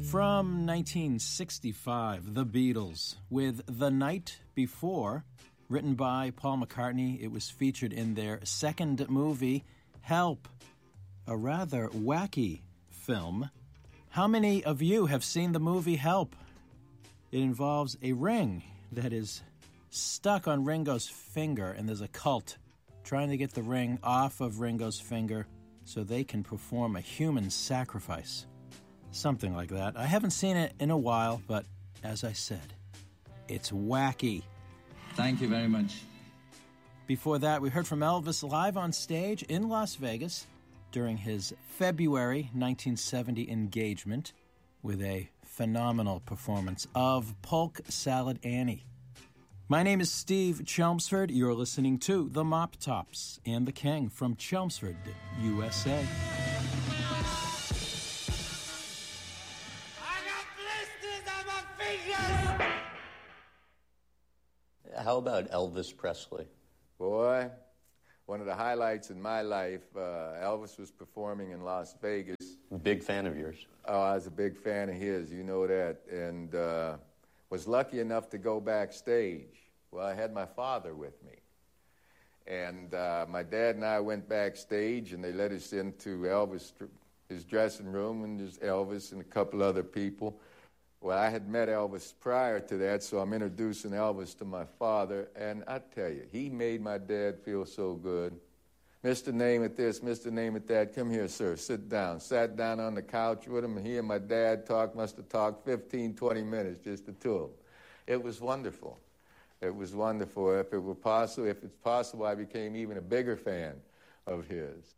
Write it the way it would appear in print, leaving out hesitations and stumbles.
From 1965, The Beatles, with The Night Before, written by Paul McCartney. It was featured in their second movie, Help, a rather wacky film. How many of you have seen the movie Help? It involves a ring that is stuck on Ringo's finger, and there's a cult trying to get the ring off of Ringo's finger so they can perform a human sacrifice. Something like that. I haven't seen it in a while, but as I said, it's wacky. Thank you very much. Before that, we heard from Elvis live on stage in Las Vegas during his February 1970 engagement with a phenomenal performance of Polk Salad Annie. My name is Steve Chelmsford. You're listening to The Mop Tops and the King from Chelmsford, USA. How about Elvis Presley? Boy, one of the highlights in my life, Elvis was performing in Las Vegas. Big fan of yours. Oh, I was a big fan of his, you know that, and was lucky enough to go backstage. Well, I had my father with me, and my dad and I went backstage, and they let us into Elvis, his dressing room, and there's Elvis and a couple other people. Well, I had met Elvis prior to that, so I'm introducing Elvis to my father, and I tell you, he made my dad feel so good. Mr. Name It this, Mr. Name It that, come here, sir, sit down. Sat down on the couch with him, and he and my dad must have talked 15, 20 minutes, just the two of them. It was wonderful. It was wonderful. If it's possible, I became even a bigger fan of his.